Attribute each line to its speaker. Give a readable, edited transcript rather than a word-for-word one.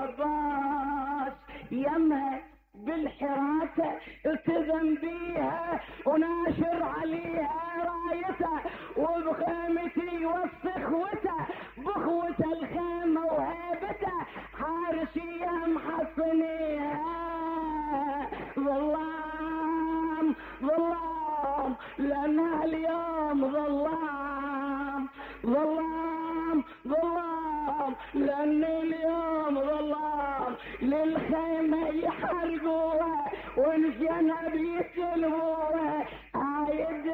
Speaker 1: العباس يمها بالحراسة التزم بيها وناشر عليها رايته، وبخيمتي وصخوته بخوته الخيمة وهيبته حارسيها محصنيها. ظلام ظلام لأنها اليوم ظلام، ظلام ظلام لأن اليوم ظلام، للخيمة يحرقوها والجنب يسلبوها.